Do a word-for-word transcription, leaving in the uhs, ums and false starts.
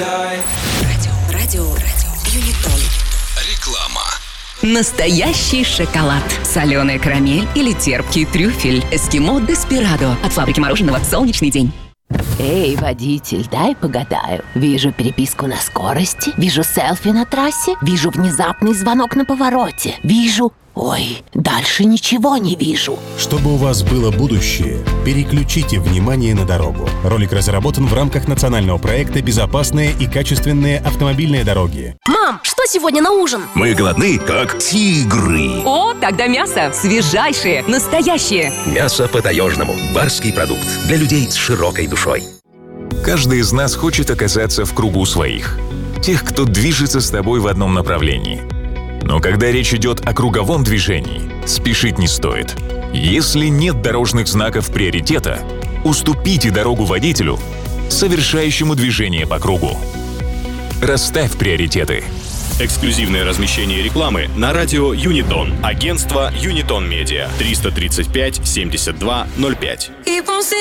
Радио, радио, радио, Юнитон. Реклама. Настоящий шоколад, соленая карамель или терпкий трюфель. Эскимо Деспирадо от фабрики мороженого «Солнечный день». Эй, водитель, дай погадаю. Вижу переписку на скорости, вижу селфи на трассе, вижу внезапный звонок на повороте, вижу... Ой, дальше ничего не вижу. Чтобы у вас было будущее, переключите внимание на дорогу. Ролик разработан в рамках национального проекта «Безопасные и качественные автомобильные дороги». Мам, что сегодня на ужин? Мы голодны, как тигры. О, тогда мясо свежайшее, настоящее. Мясо по-таежному. Барский продукт для людей с широкой душой. Каждый из нас хочет оказаться в кругу своих. Тех, кто движется с тобой в одном направлении. Но когда речь идет о круговом движении, спешить не стоит. Если нет дорожных знаков приоритета, уступите дорогу водителю, совершающему движение по кругу. Расставь приоритеты. Эксклюзивное размещение рекламы на радио Юнитон. Агентство Юнитон Медиа. триста тридцать пять семьдесят два ноль пять.